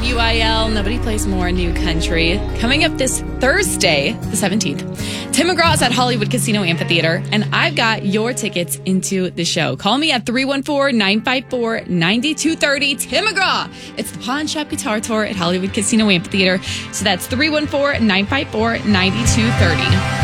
WIL. Nobody plays more new country. Coming up this Thursday, the 17th, Tim McGraw's at Hollywood Casino Amphitheater, and I've got your tickets into the show. Call me at 314-954-9230. Tim McGraw. It's the Pawn Shop Guitar Tour at Hollywood Casino Amphitheater. So that's 314-954-9230.